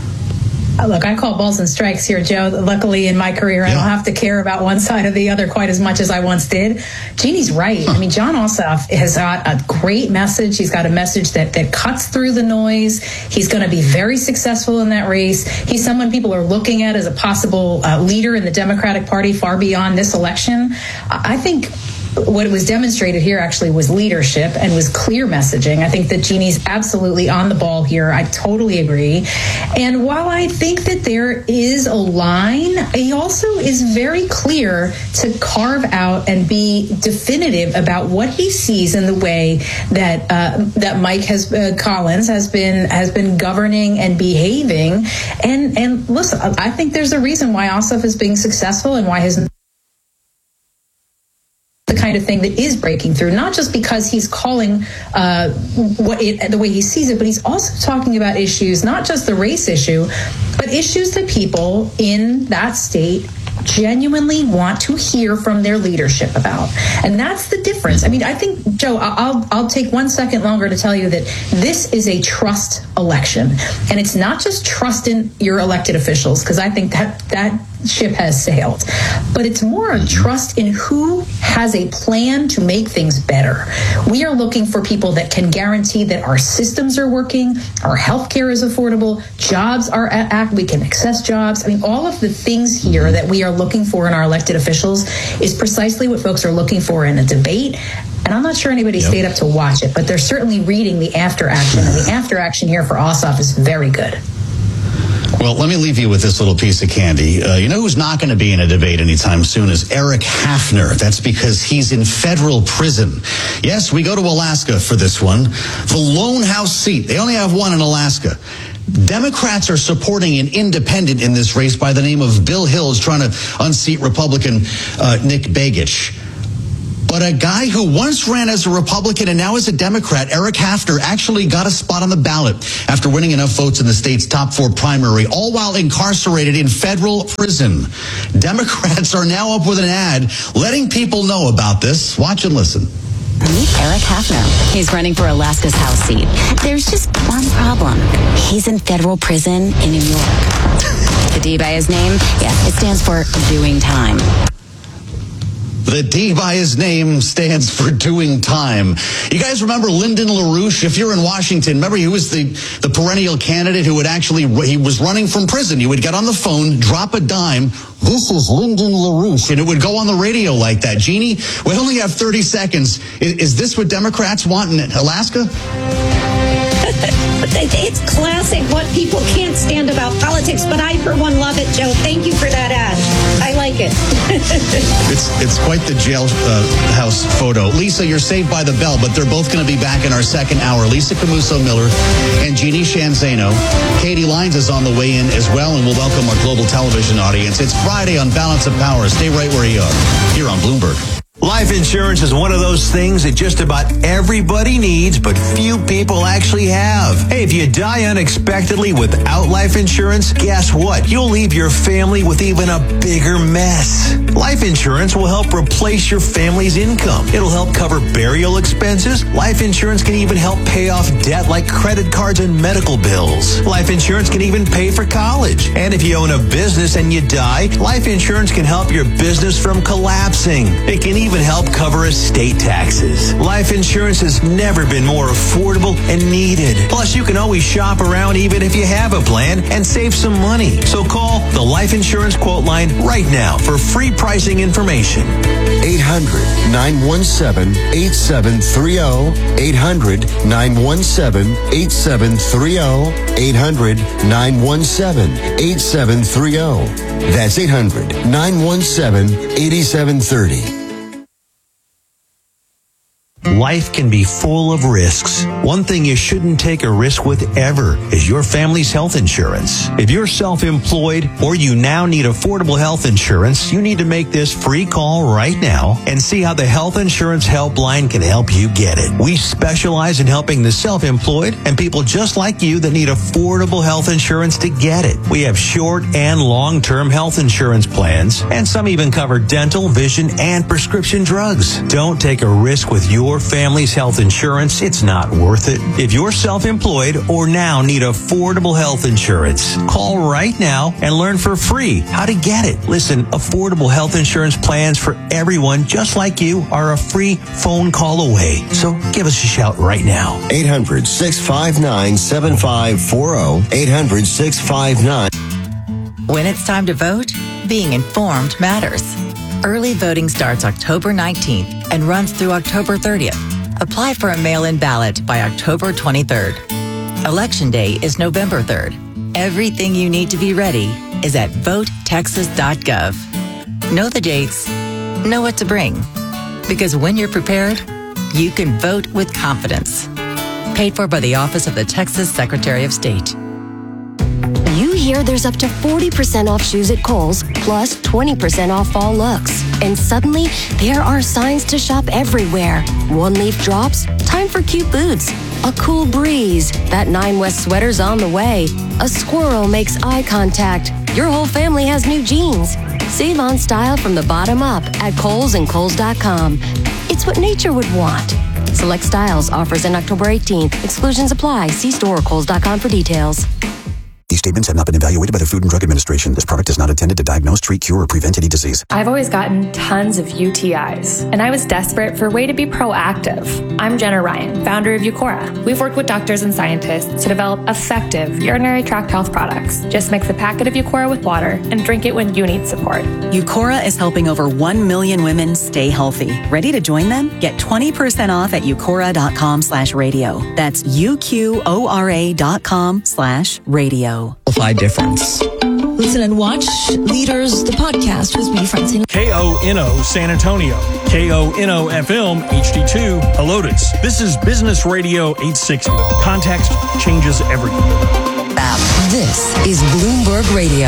Look, I call balls and strikes here, Joe. Luckily, in my career, I
yeah.
don't have to care about one side or the other quite as much as I once did. Jeannie's right. Huh. I mean, Jon Ossoff has got a great message. He's got a message that, that cuts through the noise. He's going to be very successful in that race. He's someone people are looking at as a possible uh, leader in the Democratic Party far beyond this election. I think what was demonstrated here actually was leadership and was clear messaging. I think that Jeannie's absolutely on the ball here. I totally agree. And while I think that there is a line, he also is very clear to carve out and be definitive about what he sees in the way that uh, that Mike has uh, Collins has been has been governing and behaving. And and listen, I think there's a reason why Ossoff is being successful and why his the
the kind of thing that is breaking through, not just because he's calling uh, what it, the way he sees it, but he's also talking about issues, not just the race issue, but issues that people in that state genuinely want to hear from their leadership about. And that's the difference. I mean, I think, Joe, I'll, I'll take one second longer to tell you that this is a trust election. And it's not just trust in your elected officials, because I think that that ship has sailed, but it's more a trust in who has a plan to make things better. We are looking for people that can guarantee that our systems are working, our healthcare is affordable, jobs are at, we can access jobs. I mean, all of the things here that we are looking for in our elected officials is precisely what folks are looking for in a debate. And I'm not sure anybody yep. stayed up to watch it, but they're certainly reading the after action, and the after action here for Ossoff is very good.
Well, let me leave you with this little piece of candy. Uh, you know who's not going to be in a debate anytime soon is Eric Hafner. That's because he's in federal prison. Yes, we go to Alaska for this one. The lone House seat. They only have one in Alaska. Democrats are supporting an independent in this race by the name of Bill Hills, trying to unseat Republican uh, Nick Begich. But a guy who once ran as a Republican and now is a Democrat, Eric Hafner, actually got a spot on the ballot after winning enough votes in the state's top four primary, all while incarcerated in federal prison. Democrats are now up with an ad letting people know about this. Watch and listen.
Meet Eric Hafner. He's running for Alaska's House seat. There's just one problem. He's in federal prison in New York. The D by his name? Yeah, it stands for doing time.
The D by his name stands for doing time. You guys remember Lyndon LaRouche? If you're in Washington, remember he was the, the perennial candidate who would actually, he was running from prison. You would get on the phone, drop a dime. This is Lyndon LaRouche. And it would go on the radio like that. Jeannie, we only have thirty seconds. Is, is this what Democrats want in Alaska?
It's classic what people can't stand about politics, but I, for one, love it, Joe. Thank you for that ad. I like it.
it's it's quite the jailhouse uh, photo. Lisa, you're saved by the bell, but they're both going to be back in our second hour. Lisa Camuso-Miller and Jeannie Shanzano. Katie Lines is on the way in as well, and we'll welcome our global television audience. It's Friday on Balance of Power. Stay right where you are, here on Bloomberg.
Life insurance is one of those things that just about everybody needs, but few people actually have. Hey, if you die unexpectedly without life insurance, guess what? You'll leave your family with even a bigger mess. Life insurance will help replace your family's income. It'll help cover burial expenses. Life insurance can even help pay off debt like credit cards and medical bills. Life insurance can even pay for college. And if you own a business and you die, life insurance can help your business from collapsing. It can even help cover estate taxes. Life insurance has never been more affordable and needed. Plus, you can always shop around even if you have a plan and save some money. So call the Life Insurance Quote Line right now for free pricing information.
eight hundred, nine one seven, eight seven three zero. eight hundred, nine one seven, eight seven three zero. eight hundred, nine one seven, eight seven three zero. That's eight hundred, nine one seven, eight seven three zero.
Life can be full of risks. One thing you shouldn't take a risk with ever is your family's health insurance. If you're self-employed or you now need affordable health insurance, you need to make this free call right now and see how the Health Insurance Helpline can help you get it. We specialize in helping the self-employed and people just like you that need affordable health insurance to get it. We have short and long-term health insurance plans, and some even cover dental, vision, and prescription drugs. Don't take a risk with your family's health insurance. It's not worth it. If you're self-employed or now need affordable health insurance, call right now and learn for free how to get it. Listen, affordable health insurance plans for everyone just like you are a free phone call away. So give us a shout right now.
eight hundred, six five nine, seven five four zero. eight hundred, six five nine.
When it's time to vote, being informed matters. Early voting starts October nineteenth and runs through October thirtieth. Apply for a mail-in ballot by October twenty-third. Election Day is November third. Everything you need to be ready is at vote texas dot gov. Know the dates, know what to bring. Because when you're prepared, you can vote with confidence. Paid for by the Office of the Texas Secretary of State.
You
hear there's up to forty percent off shoes at Kohl's, plus twenty percent off fall looks. And suddenly, there are signs to shop everywhere. One leaf drops, time for cute boots. A cool breeze, that Nine West sweater's on the way. A squirrel makes eye contact. Your whole family has new jeans. Save on style from the bottom up at Kohl's and Kohl's dot com. It's what nature would want. Select styles, offers in October eighteenth. Exclusions apply. See store or Kohl's dot com for details.
These statements have not been evaluated by the Food and Drug Administration. This product is not intended to diagnose, treat, cure, or prevent any disease.
I've always gotten tons of U T Is, and I was desperate for a way to be proactive. I'm Jenna Ryan, founder of Eucora. We've worked with doctors and scientists to develop effective urinary tract health products. Just mix a packet of Eucora with water and drink it when you need support.
Eucora is helping over one million women stay healthy. Ready to join them? Get twenty percent off at eucora dot com slash radio. That's U Q O R A dot com slash radio.
Difference. Listen and watch Leaders, the podcast with me, Francine.
K O N O San Antonio, K O N O F M H D two Helotes. This is Business Radio eight sixty. Context changes everything.
This is Bloomberg Radio.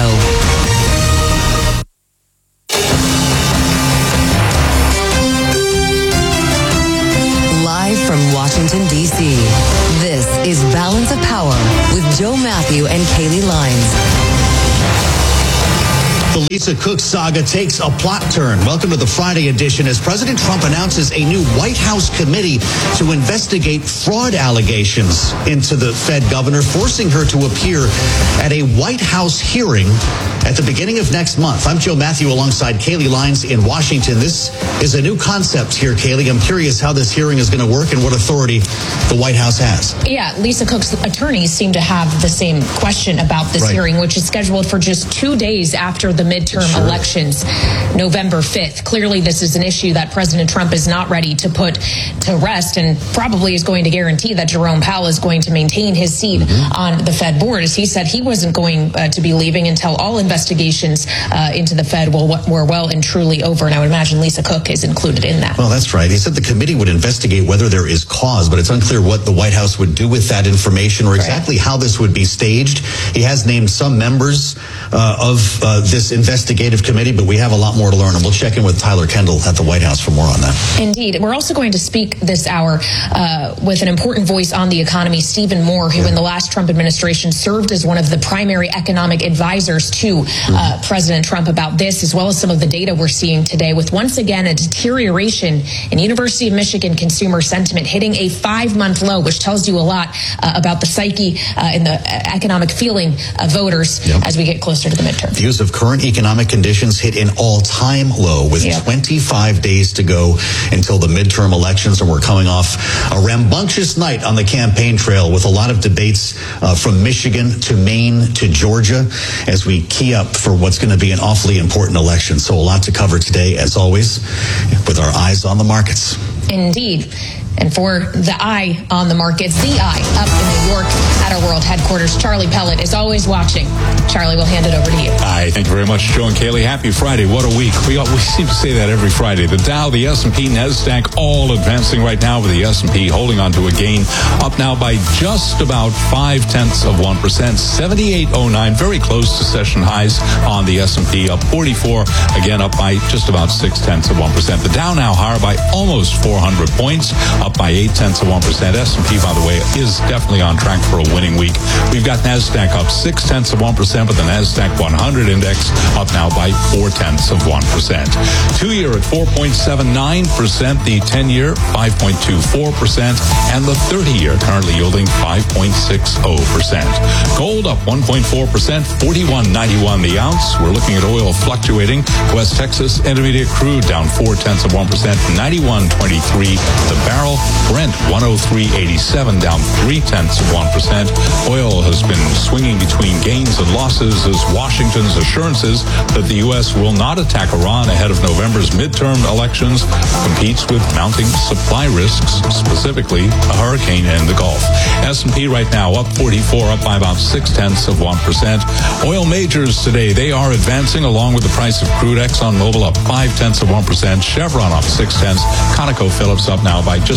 Live from Washington, D C, this is Balance of Power with Joe Matthew and Kaylee Lines.
The Lisa Cook saga takes a plot turn. Welcome to the Friday edition as President Trump announces a new White House committee to investigate fraud allegations into the Fed governor, forcing her to appear at a White House hearing at the beginning of next month. I'm Joe Matthew alongside Kaylee Lines in Washington. This is a new concept here, Kaylee. I'm curious how this hearing is going to work and what authority the White House has.
Yeah, Lisa Cook's attorneys seem to have the same question about this
right.
hearing, which is scheduled for just two days after the midterm sure. elections, November fifth. Clearly, this is an issue that President Trump is not ready to put to rest and probably is going to guarantee that Jerome Powell is going to maintain his seat mm-hmm. on the Fed board. As he said, he wasn't going uh, to be leaving until all investigations uh, into the Fed will, were well and truly over. And I would imagine Lisa Cook is included in that.
Well, that's right. He said the committee would investigate whether there is cause, but it's unclear what the White House would do with that information or exactly right. how this would be staged. He has named some members uh, of uh, this investigative committee, but we have a lot more to learn, and we'll check in with Tyler Kendall at the White House for more on that.
Indeed. We're also going to speak this hour uh, with an important voice on the economy, Stephen Moore, who yeah. in the last Trump administration served as one of the primary economic advisors to uh, mm-hmm. President Trump about this, as well as some of the data we're seeing today, with once again a deterioration in University of Michigan consumer sentiment hitting a five-month low, which tells you a lot uh, about the psyche uh, and the economic feeling of voters yep. as we get closer to the midterm.
Views of current economic conditions hit an all-time low with yep. twenty-five days to go until the midterm elections, and we're coming off a rambunctious night on the campaign trail with a lot of debates uh, from Michigan to Maine to Georgia as we key up for what's going to be an awfully important election. So a lot to cover today, as always, with our eyes on the markets.
Indeed. And for the eye on the markets, the eye up in New York at our world headquarters, Charlie Pellet is always watching. Charlie, we'll hand it over to you.
Hi, thank you very much, Joe and Kaylee. Happy Friday. What a week. We, all, we seem to say that every Friday. The Dow, the S and P, NASDAQ, all advancing right now, with the S and P holding on to a gain, up now by just about five-tenths of one percent, seventy-eight oh nine, very close to session highs on the S and P, up forty-four, again up by just about six-tenths of one percent. The Dow now higher by almost four hundred points, up by eight-tenths of one percent. S and P, by the way, is definitely on track for a winning week. We've got NASDAQ up six-tenths of one percent, but the NASDAQ one hundred index up now by four-tenths of one percent. Two-year at four point seven nine percent, the ten-year five point two four percent, and the thirty-year currently yielding five point six zero percent. Gold up one point four percent, forty-one ninety-one the ounce. We're looking at oil fluctuating. West Texas Intermediate crude down four-tenths of one percent, ninety-one twenty-three the barrel. Brent one oh three eighty-seven down three-tenths of one percent. Oil has been swinging between gains and losses as Washington's assurances that the U S will not attack Iran ahead of November's midterm elections competes with mounting supply risks, specifically a hurricane in the Gulf. S and P right now up forty-four, up by about six-tenths of one percent. Oil majors today, they are advancing along with the price of crude. ExxonMobil up five-tenths of one percent. Chevron up six-tenths. ConocoPhillips up now by just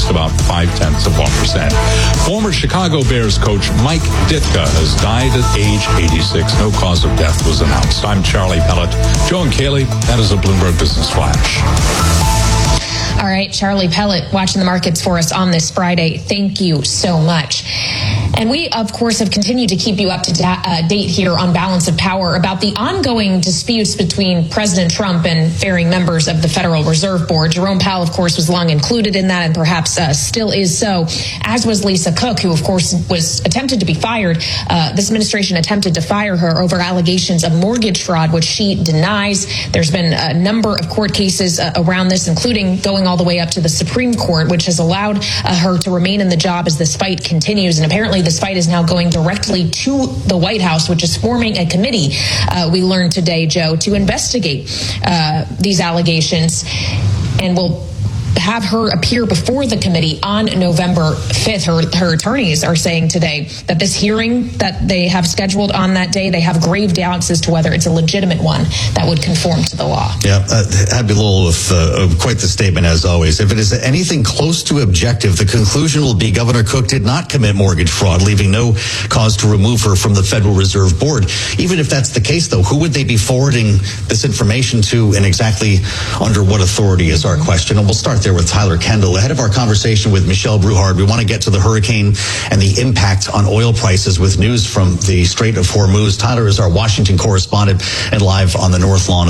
about five-tenths of one percent. Former Chicago Bears coach Mike Ditka has died at age eighty-six. No cause of death was announced. I'm Charlie Pellet. Joe and Kaylee, that is a Bloomberg Business Flash.
All right, Charlie Pellet watching the markets for us on this Friday. Thank you so much. And we, of course, have continued to keep you up to da- uh, date here on Balance of Power about the ongoing disputes between President Trump and varying members of the Federal Reserve Board. Jerome Powell, of course, was long included in that and perhaps uh, still is so, as was Lisa Cook, who, of course, was attempted to be fired. Uh, this administration attempted to fire her over allegations of mortgage fraud, which she denies. There's been a number of court cases uh, around this, including going all the way up to the Supreme Court, which has allowed uh, her to remain in the job as this fight continues. And apparently this fight is now going directly to the White House, which is forming a committee, uh, we learned today, Joe, to investigate uh, these allegations, and will have her appear before the committee on November fifth. Her, her attorneys are saying today that this hearing that they have scheduled on that day, they have grave doubts as to whether it's a legitimate one that would conform to the law.
Yeah, uh, Abby Lowell with uh, quite the statement as always. If it is anything close to objective, the conclusion will be Governor Cook did not commit mortgage fraud, leaving no cause to remove her from the Federal Reserve Board. Even if that's the case, though, who would they be forwarding this information to, and exactly under what authority is our question? And we'll start there with Tyler Kendall. Ahead of our conversation with Michelle Bruhard, we want to get to the hurricane and the impact on oil prices with news from the Strait of Hormuz. Tyler is our Washington correspondent and live on the North Lawn